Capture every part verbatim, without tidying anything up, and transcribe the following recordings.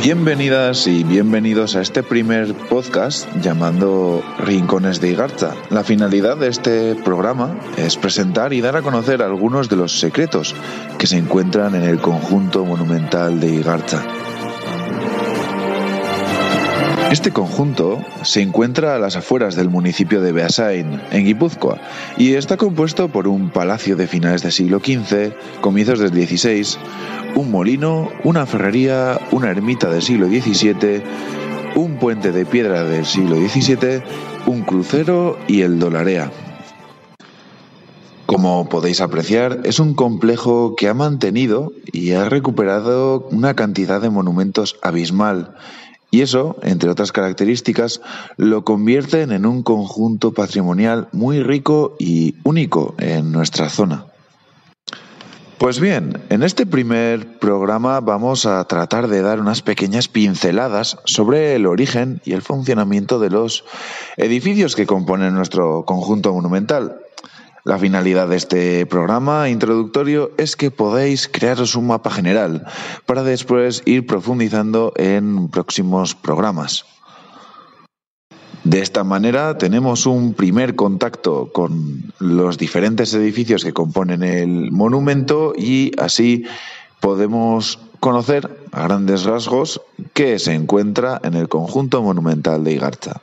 Bienvenidas y bienvenidos a este primer podcast llamado Rincones de Igartza. La finalidad de este programa es presentar y dar a conocer algunos de los secretos que se encuentran en el conjunto monumental de Igartza. Este conjunto se encuentra a las afueras del municipio de Beasain, en Guipúzcoa, y está compuesto por un palacio de finales del siglo quince, comienzos del dieciséis, un molino, una ferrería, una ermita del siglo diecisiete, un puente de piedra del siglo diecisiete, un crucero y el Dolarea. Como podéis apreciar, es un complejo que ha mantenido y ha recuperado una cantidad de monumentos abismal, y eso, entre otras características, lo convierten en un conjunto patrimonial muy rico y único en nuestra zona. Pues bien, en este primer programa vamos a tratar de dar unas pequeñas pinceladas sobre el origen y el funcionamiento de los edificios que componen nuestro conjunto monumental. La finalidad de este programa introductorio es que podáis crearos un mapa general para después ir profundizando en próximos programas. De esta manera tenemos un primer contacto con los diferentes edificios que componen el monumento y así podemos conocer a grandes rasgos qué se encuentra en el conjunto monumental de Igartza.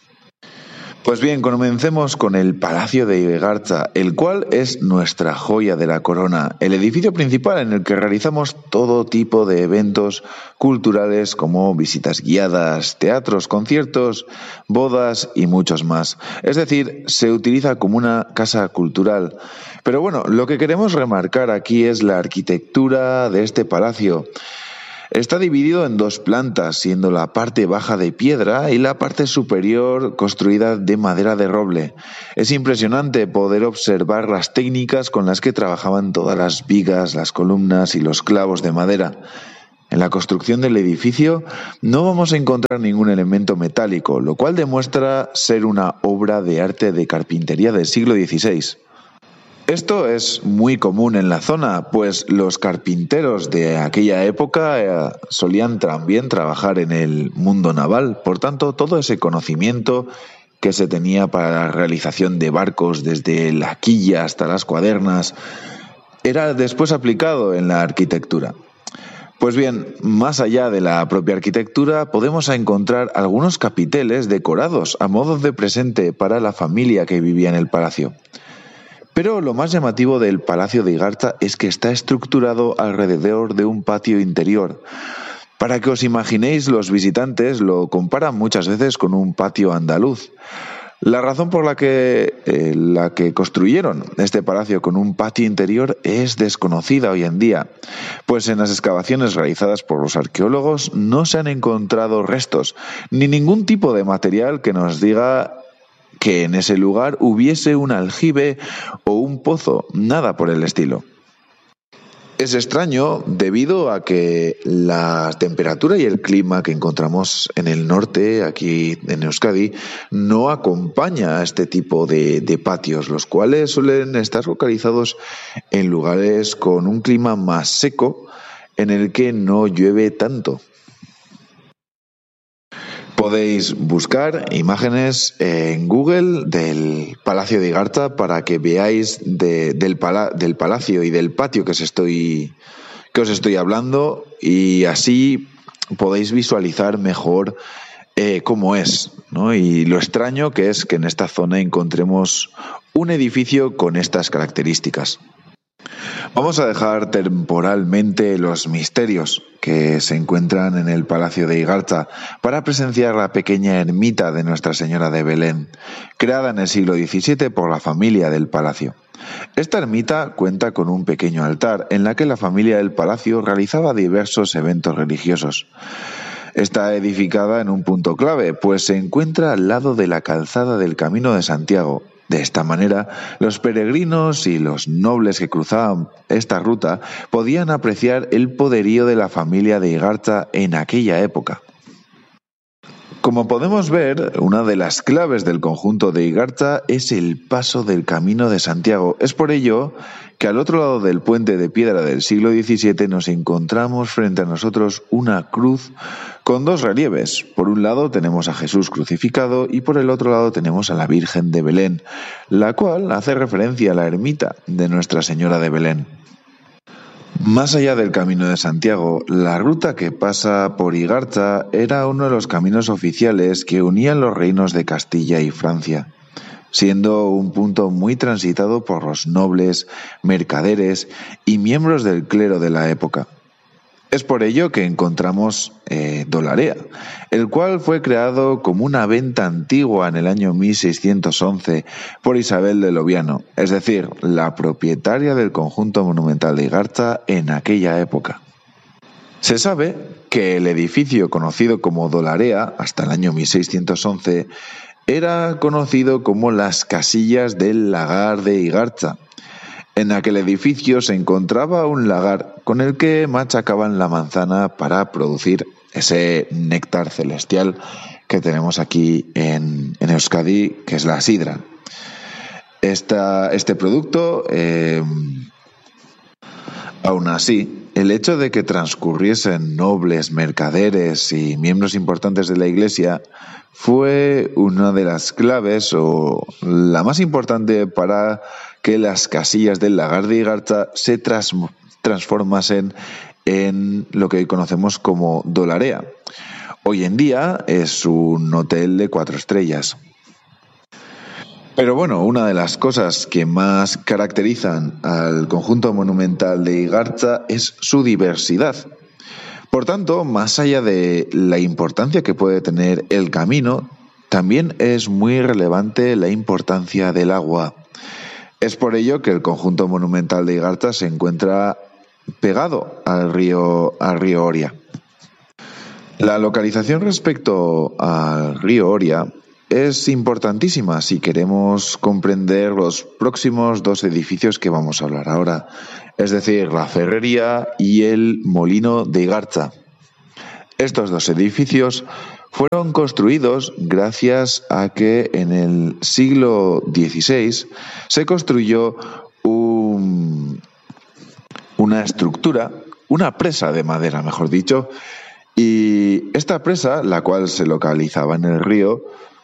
Pues bien, comencemos con el Palacio de Igartza, el cual es nuestra joya de la corona, el edificio principal en el que realizamos todo tipo de eventos culturales como visitas guiadas, teatros, conciertos, bodas y muchos más. Es decir, se utiliza como una casa cultural. Pero bueno, lo que queremos remarcar aquí es la arquitectura de este palacio. Está dividido en dos plantas, siendo la parte baja de piedra y la parte superior construida de madera de roble. Es impresionante poder observar las técnicas con las que trabajaban todas las vigas, las columnas y los clavos de madera. En la construcción del edificio no vamos a encontrar ningún elemento metálico, lo cual demuestra ser una obra de arte de carpintería del siglo dieciséis. Esto es muy común en la zona, pues los carpinteros de aquella época eh, solían también trabajar en el mundo naval. Por tanto, todo ese conocimiento que se tenía para la realización de barcos desde la quilla hasta las cuadernas era después aplicado en la arquitectura. Pues bien, más allá de la propia arquitectura, podemos encontrar algunos capiteles decorados a modo de presente para la familia que vivía en el palacio. Pero lo más llamativo del Palacio de Igartza es que está estructurado alrededor de un patio interior. Para que os imaginéis, los visitantes lo comparan muchas veces con un patio andaluz. La razón por la que, eh, la que construyeron este palacio con un patio interior es desconocida hoy en día, pues en las excavaciones realizadas por los arqueólogos no se han encontrado restos, ni ningún tipo de material que nos diga que en ese lugar hubiese un aljibe o un pozo, nada por el estilo. Es extraño debido a que la temperatura y el clima que encontramos en el norte, aquí en Euskadi, no acompaña a este tipo de, de patios, los cuales suelen estar localizados en lugares con un clima más seco en el que no llueve tanto. Podéis buscar imágenes en Google del Palacio de Igartza para que veáis de, del, pala, del palacio y del patio que os estoy, que os estoy hablando, y así podéis visualizar mejor eh, cómo es, ¿no? Y lo extraño que es que en esta zona encontremos un edificio con estas características. Vamos a dejar temporalmente los misterios que se encuentran en el Palacio de Igartza para presenciar la pequeña ermita de Nuestra Señora de Belén, creada en el siglo diecisiete por la familia del palacio. Esta ermita cuenta con un pequeño altar en la que la familia del palacio realizaba diversos eventos religiosos. Está edificada en un punto clave, pues se encuentra al lado de la calzada del Camino de Santiago. De esta manera, los peregrinos y los nobles que cruzaban esta ruta podían apreciar el poderío de la familia de Igartza en aquella época. Como podemos ver, una de las claves del conjunto de Igartza es el paso del Camino de Santiago. Es por ello que al otro lado del puente de piedra del siglo diecisiete nos encontramos frente a nosotros una cruz con dos relieves. Por un lado tenemos a Jesús crucificado y por el otro lado tenemos a la Virgen de Belén, la cual hace referencia a la ermita de Nuestra Señora de Belén. Más allá del Camino de Santiago, la ruta que pasa por Igartza era uno de los caminos oficiales que unían los reinos de Castilla y Francia, siendo un punto muy transitado por los nobles, mercaderes y miembros del clero de la época. Es por ello que encontramos eh, Dolarea, el cual fue creado como una venta antigua en el año mil seiscientos once por Isabel de Loviano, es decir, la propietaria del conjunto monumental de Igartza en aquella época. Se sabe que el edificio conocido como Dolarea hasta el año mil seiscientos once era conocido como las Casillas del Lagar de Igartza. En aquel edificio se encontraba un lagar con el que machacaban la manzana para producir ese néctar celestial que tenemos aquí en, en Euskadi, que es la sidra. Esta, este producto, eh, aún así, el hecho de que transcurriesen nobles, mercaderes y miembros importantes de la Iglesia fue una de las claves o la más importante para que las casillas del Lagar de Igartza se tras, transformasen en lo que hoy conocemos como Dolarea. Hoy en día es un hotel de cuatro estrellas. Pero bueno, una de las cosas que más caracterizan al conjunto monumental de Igartza es su diversidad. Por tanto, más allá de la importancia que puede tener el camino, también es muy relevante la importancia del agua. Es por ello que el conjunto monumental de Igartza se encuentra pegado al río, al río Oria. La localización respecto al río Oria es importantísima si queremos comprender los próximos dos edificios que vamos a hablar ahora, es decir, la ferrería y el molino de Igartza. Estos dos edificios fueron construidos gracias a que en el siglo dieciséis se construyó un, una estructura, una presa de madera, mejor dicho, y esta presa, la cual se localizaba en el río,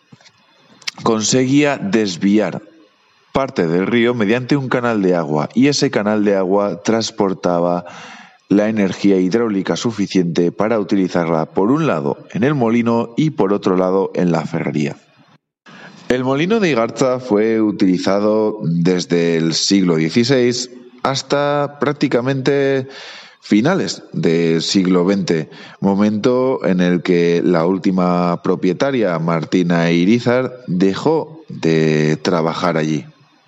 conseguía desviar parte del río mediante un canal de agua, y ese canal de agua transportaba la energía hidráulica suficiente para utilizarla por un lado en el molino y por otro lado en la ferrería. El molino de Igartza fue utilizado desde el siglo dieciséis hasta prácticamente finales del siglo veinte, momento en el que la última propietaria, Martina Irízar, dejó de trabajar allí.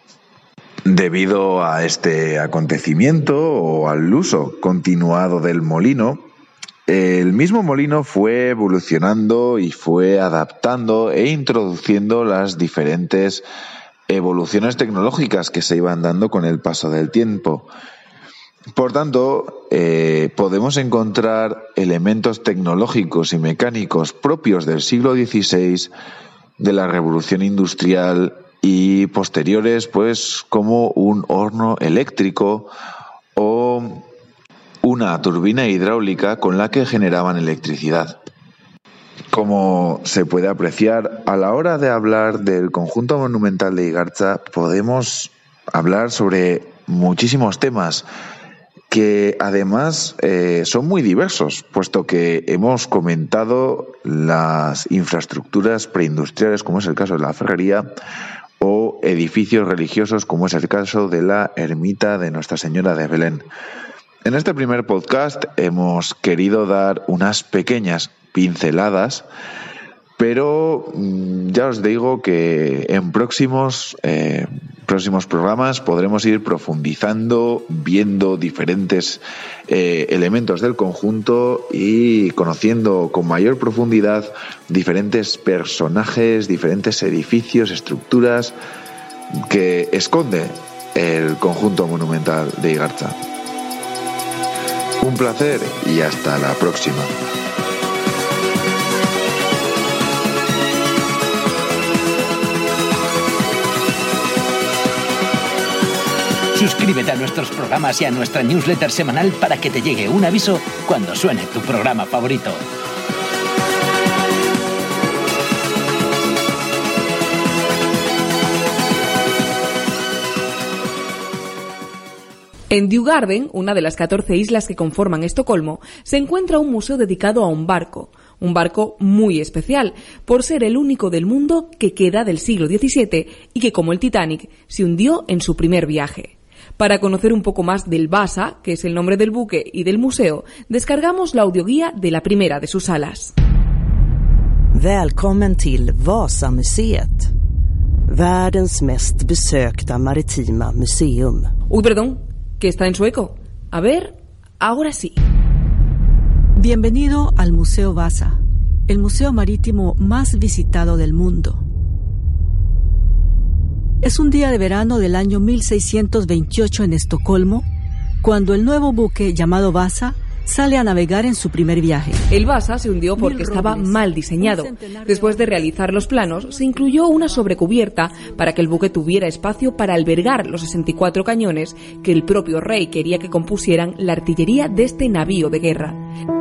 Debido a este acontecimiento o al uso continuado del molino, el mismo molino fue evolucionando y fue adaptando e introduciendo las diferentes evoluciones tecnológicas que se iban dando con el paso del tiempo. Por tanto, eh, podemos encontrar elementos tecnológicos y mecánicos propios del siglo dieciséis, de la revolución industrial y posteriores, pues como un horno eléctrico o una turbina hidráulica con la que generaban electricidad. Como se puede apreciar, a la hora de hablar del conjunto monumental de Igartza podemos hablar sobre muchísimos temas que además eh, son muy diversos, puesto que hemos comentado las infraestructuras preindustriales, como es el caso de la ferrería, o edificios religiosos, como es el caso de la ermita de Nuestra Señora de Belén. En este primer podcast hemos querido dar unas pequeñas pinceladas, pero ya os digo que en próximos, eh, próximos programas podremos ir profundizando, viendo diferentes eh, elementos del conjunto y conociendo con mayor profundidad diferentes personajes, diferentes edificios, estructuras que esconde el conjunto monumental de Igartza. Un placer y hasta la próxima. Suscríbete a nuestros programas y a nuestra newsletter semanal para que te llegue un aviso cuando suene tu programa favorito. En Djurgården, una de las catorce islas que conforman Estocolmo, se encuentra un museo dedicado a un barco. Un barco muy especial, por ser el único del mundo que queda del siglo diecisiete y que, como el Titanic, se hundió en su primer viaje. Para conocer un poco más del Vasa, que es el nombre del buque, y del museo, descargamos la audioguía de la primera de sus salas. Välkommen till Vasamuseet. Världens mest besökta maritima museum. Uy, perdón, que está en sueco. A ver, ahora sí. Bienvenido al Museo Vasa, el museo marítimo más visitado del mundo. Es un día de verano del año mil seiscientos veintiocho en Estocolmo, cuando el nuevo buque llamado Vasa sale a navegar en su primer viaje. El Vasa se hundió porque estaba mal diseñado. Después de realizar los planos, se incluyó una sobrecubierta para que el buque tuviera espacio para albergar los sesenta y cuatro cañones que el propio rey quería que compusieran la artillería de este navío de guerra.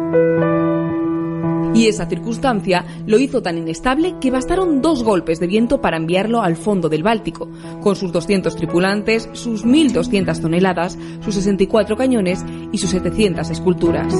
Y esa circunstancia lo hizo tan inestable que bastaron dos golpes de viento para enviarlo al fondo del Báltico, con sus doscientos tripulantes, sus mil doscientas toneladas, sus sesenta y cuatro cañones y sus setecientas esculturas.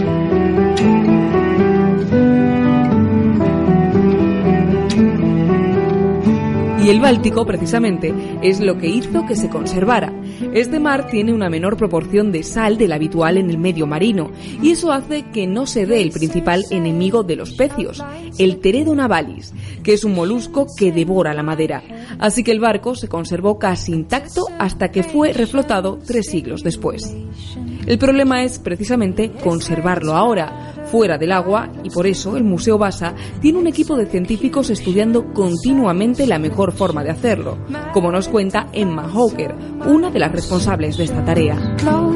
Y el Báltico, precisamente, es lo que hizo que se conservara. Este mar tiene una menor proporción de sal de la habitual en el medio marino, y eso hace que no se dé el principal enemigo de los pecios, el Teredo navalis, que es un molusco que devora la madera. Así que el barco se conservó casi intacto hasta que fue reflotado tres siglos después. El problema es precisamente conservarlo ahora, fuera del agua, y por eso el Museo Vasa tiene un equipo de científicos estudiando continuamente la mejor forma de hacerlo, como nos cuenta Emma Hawker, una de las responsables de esta tarea.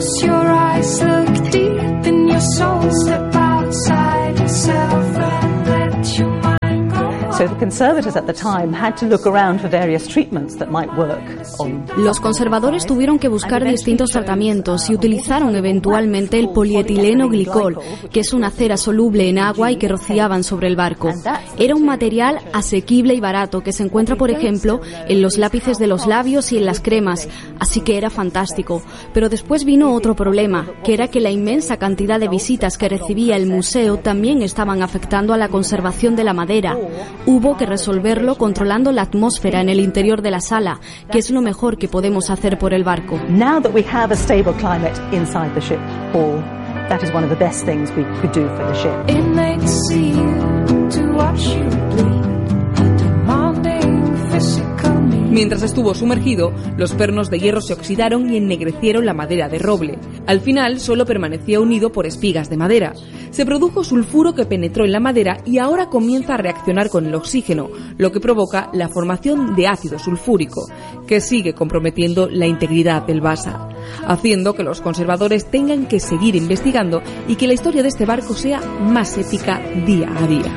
Los conservadores tuvieron que buscar distintos tratamientos y utilizaron eventualmente el polietileno glicol, que es una cera soluble en agua y que rociaban sobre el barco. Era un material asequible y barato que se encuentra, por ejemplo, en los lápices de los labios y en las cremas, así que era fantástico. Pero después vino otro problema, que era que la inmensa cantidad de visitas que recibía el museo también estaban afectando a la conservación de la madera. Hubo que resolverlo controlando la atmósfera en el interior de la sala, que es lo mejor que podemos hacer por el barco. Now that we have a stable climate inside the ship hall, that is one of the best things we could do for the ship. It makes you to watch you bleed, a demanding physical need. Mientras estuvo sumergido, los pernos de hierro se oxidaron y ennegrecieron la madera de roble. Al final solo permanecía unido por espigas de madera. Se produjo sulfuro que penetró en la madera y ahora comienza a reaccionar con el oxígeno, lo que provoca la formación de ácido sulfúrico, que sigue comprometiendo la integridad del Vasa, haciendo que los conservadores tengan que seguir investigando y que la historia de este barco sea más épica día a día.